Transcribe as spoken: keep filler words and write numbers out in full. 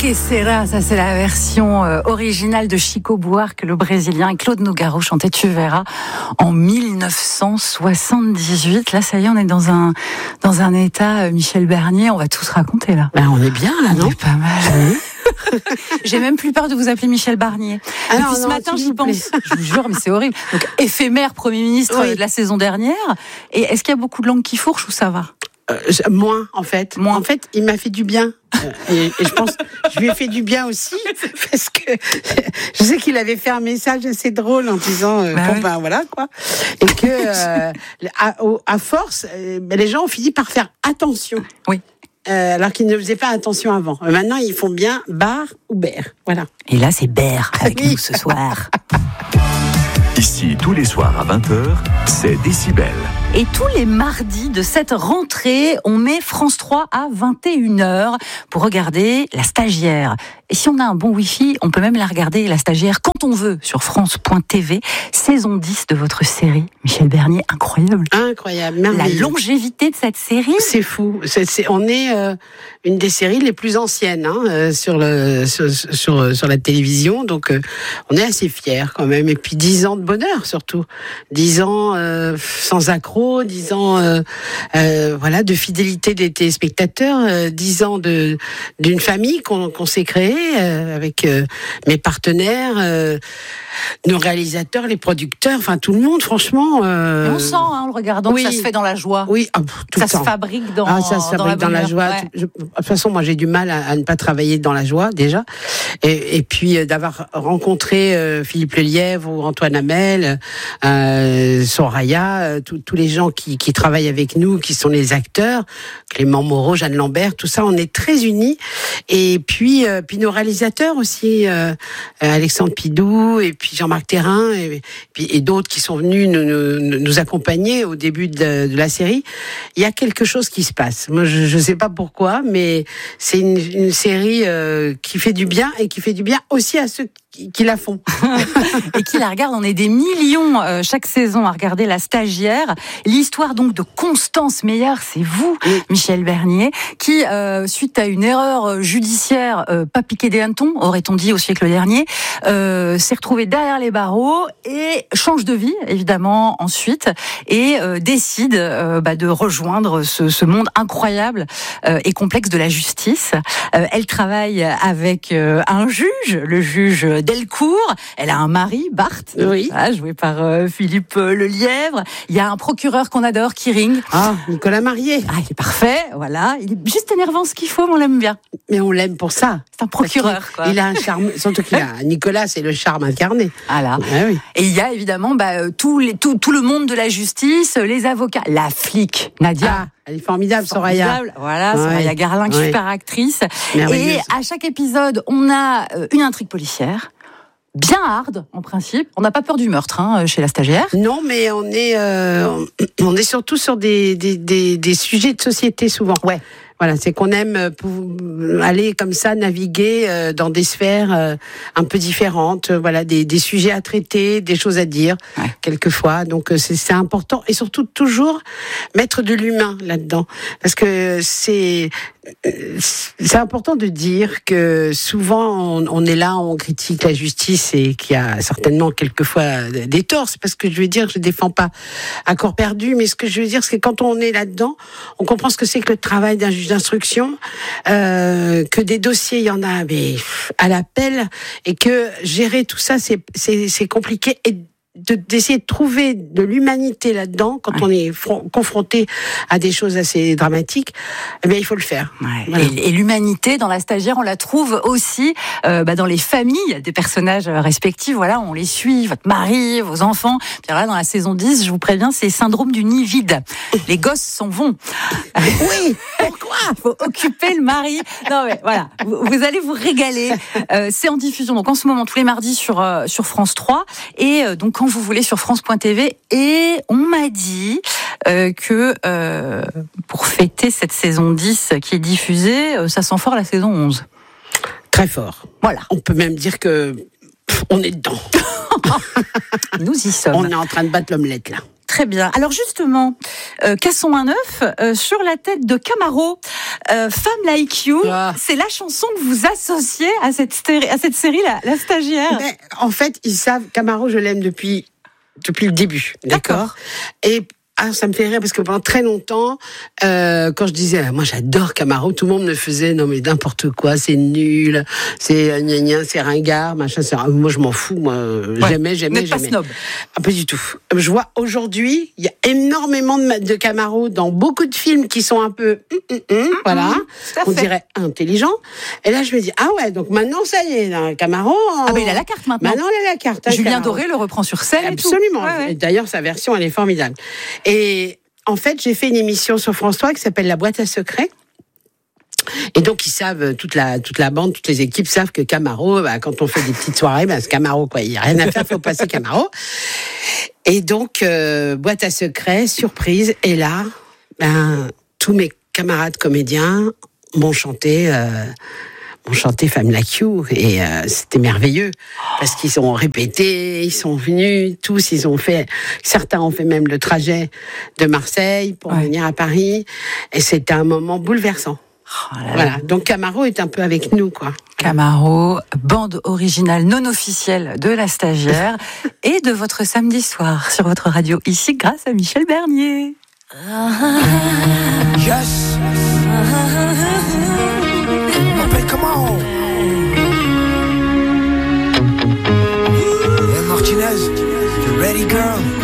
Que sera, ça c'est la version euh, originale de Chico Buarque, le Brésilien, et Claude Nougaro chantait Tu verras en mille neuf cent soixante-dix-huit. Là, ça y est, on est dans un dans un état euh, Michel Bernier. On va tout se raconter là. Ben, on est bien là, non? On est pas mal. J'ai même plus peur de vous appeler Michel Barnier. Ah Depuis non, ce non, matin, s'il j'y vous plaît. pense. Je vous jure, mais c'est horrible. Donc, éphémère Premier ministre Oui. de la saison dernière. Et est-ce qu'il y a beaucoup de langues qui fourchent ou ça va? Euh, moins, en fait. Moins. En fait, il m'a fait du bien. Euh, et, et je pense je lui ai fait du bien aussi, parce que je sais qu'il avait fait un message assez drôle en disant euh, Bah bon ouais. ben voilà quoi, et que euh, à, au- à force, euh, ben, les gens ont fini par faire attention. Oui. Euh, alors qu'ils ne faisaient pas attention avant. Euh, Maintenant, ils font bien bar ou bear. Voilà. Et là, c'est Bert avec Oui. nous ce soir. Ici, tous les soirs à vingt heures, c'est Décibel. Et tous les mardis de cette rentrée, on met France trois à vingt et une heures pour regarder La Stagiaire. Et si on a un bon Wi-Fi, on peut même la regarder, La Stagiaire, quand on veut, sur France point T V. Saison dix de votre série. Michel Bernier, incroyable. Incroyable, La merveilleux. longévité de cette série. C'est fou. C'est, c'est- on est euh, une des séries les plus anciennes hein, euh, sur, le, sur, sur, sur la télévision. Donc, euh, on est assez fiers quand même. Et puis, dix ans de bonheur, surtout. Dix ans euh, sans accroc, dix ans euh, euh, voilà, de fidélité des téléspectateurs, euh, dix ans de, d'une famille qu'on, qu'on s'est créée euh, avec euh, mes partenaires, euh, nos réalisateurs, les producteurs, enfin tout le monde, franchement. Euh, Et on sent, hein, en le regardant, oui. que ça se fait dans la joie. Oui, ah, pff, tout Ça le se temps. fabrique dans, Ah, ça se dans la fabrique dans la bonne joie. humeur. Ouais. Je- de toute façon, moi, j'ai du mal à, à ne pas travailler dans la joie, déjà. Et, et puis, euh, d'avoir rencontré euh, Philippe Lelièvre ou Antoine Hamel, euh, Soraya, euh, tous tous les gens qui, qui travaillent avec nous, qui sont les acteurs, Clément Moreau, Jeanne Lambert, tout ça, on est très unis. Et puis, euh, puis nos réalisateurs aussi, euh, Alexandre Pidou, et puis Jean-Marc Thérin, et, puis, et d'autres qui sont venus nous, nous, nous accompagner au début de, de la série. Il y a quelque chose qui se passe. Moi, je ne sais pas pourquoi, mais c'est une, une série euh, qui fait du bien et qui fait du bien aussi à ceux qui, qui la font. Et qui la regarde. On est des millions euh, chaque saison à regarder La Stagiaire. L'histoire donc de Constance Meyer, c'est vous, Oui. Michel Bernier, qui, euh, suite à une erreur judiciaire, euh, pas piqué des hannetons, aurait-on dit au siècle dernier, euh, s'est retrouvé derrière les barreaux et change de vie, évidemment, ensuite, et euh, décide euh, bah, de rejoindre ce, ce monde incroyable euh, et complexe de la justice. Euh, elle travaille avec euh, un juge, le juge Delcourt. Elle a un mari, Bart, Oui. voilà, joué par euh, Philippe euh, Lelièvre. Il y a un procureur qu'on adore, Kiring. Ah, Nicolas Marié. Ah, il est parfait, voilà. Il est juste énervant ce qu'il faut, mais on l'aime bien. Mais on l'aime pour ça. C'est un procureur, quoi. Il a un charme, surtout qu'il a, Nicolas, c'est le charme incarné. Voilà. Ah oui. Et il y a évidemment bah, euh, tout, les, tout, tout le monde de la justice, euh, les avocats, la flic, Nadia. Ah, elle est formidable, Soraya. Formidable. Voilà, Ouais. Soraya Garlin, Ouais. super actrice. Merveilleuse. Et à chaque épisode, on a euh, une intrigue policière, bien hard en principe. On n'a pas peur du meurtre hein, chez La Stagiaire. Non, mais on est, euh, on est surtout sur des, des, des, des sujets de société souvent. Ouais. Voilà, c'est qu'on aime euh, pou- aller comme ça, naviguer euh, dans des sphères euh, un peu différentes. euh, Voilà, des, des sujets à traiter, des choses à dire, Ouais. quelquefois. Donc euh, c'est, c'est important et surtout toujours mettre de l'humain là-dedans, parce que c'est euh, c'est important de dire que souvent on, on est là, on critique la justice et qu'il y a certainement quelquefois des torts. C'est pas ce que je veux dire, je défends pas à corps perdu, mais ce que je veux dire, c'est que quand on est là-dedans, on comprend ce que c'est que le travail d'un juge d'instruction, euh, que des dossiers, il y en a mais à l'appel, et que gérer tout ça, c'est, c'est, c'est compliqué. Et de, d'essayer de trouver de l'humanité là-dedans, quand on est fron- confronté à des choses assez dramatiques, eh bien, il faut le faire. Ouais. Voilà. Et, et l'humanité dans La Stagiaire, on la trouve aussi euh, bah, dans les familles des personnages respectifs. Voilà, on les suit, votre mari, vos enfants. Puis là, dans la saison dix, je vous préviens, c'est syndrome du nid vide. Les gosses s'en vont. Oui, pourquoi? Il faut occuper le mari. Non mais voilà, vous, vous allez vous régaler. Euh, c'est en diffusion donc en ce moment tous les mardis sur euh, sur France trois et euh, donc quand vous voulez sur France point T V. Et on m'a dit euh, que euh, pour fêter cette saison dix qui est diffusée, euh, ça sent fort la saison onze. Très fort. Voilà, On peut même dire que pff, on est dedans. nous y sommes. On est en train de battre l'omelette là. Très bien. Alors justement, euh, cassons un œuf euh, sur la tête de Camaro. Euh, Femme Like You, ah. c'est la chanson que vous associez à cette, stéri- à cette série, la, la stagiaire. Mais, en fait, ils savent, Camaro, je l'aime depuis, depuis le début, d'accord, d'accord. Et ah, ça me fait rire parce que pendant très longtemps, euh, quand je disais, moi j'adore Camaro, tout le monde me faisait, non mais n'importe quoi, c'est nul, c'est gna gna, c'est ringard, machin, c'est... moi je m'en fous, moi, ouais. j'aimais, j'aimais, j'aimais. Pas snob. Ah, pas du tout. Je vois aujourd'hui, il y a énormément de, de Camaro dans beaucoup de films qui sont un peu, mm, mm, mm, mm, voilà, mm, on dirait intelligents. Et là je me dis, ah ouais, donc maintenant ça y est, là, Camaro. Ah ben il a la carte maintenant. Maintenant il a la carte. Hein, Julien Camaro. Doré le reprend sur scène. Absolument. Et tout. Ouais, ouais. Et d'ailleurs sa version elle est formidable. Et en fait, j'ai fait une émission sur France trois qui s'appelle La Boîte à Secrets. Et donc, ils savent, toute la, toute la bande, toutes les équipes savent que Camaro, bah, quand on fait des petites soirées, bah, c'est Camaro, quoi. Il n'y a rien à faire, il faut passer Camaro. Et donc, euh, Boîte à Secrets, surprise. Et là, ben, tous mes camarades comédiens m'ont chanté... Euh, ont chanté Femme Like You et euh, c'était merveilleux parce qu'ils ont répété, ils sont venus tous, ils ont fait, certains ont fait même le trajet de Marseille pour ouais. venir à Paris et c'était un moment bouleversant. Oh là là. Voilà, donc Camaro est un peu avec nous, quoi. Camaro, bande originale non officielle de la stagiaire et de votre samedi soir sur votre radio ici grâce à Michel Bernier. Yes. Come on. Hey Martinez, you ready, girl?